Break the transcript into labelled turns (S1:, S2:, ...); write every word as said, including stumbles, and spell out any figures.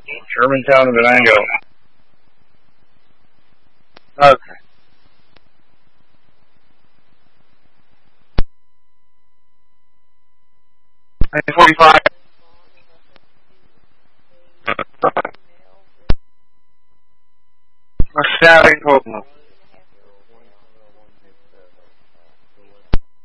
S1: Germantown and Venango.
S2: Okay. nine forty-five. Masyadong Pocono.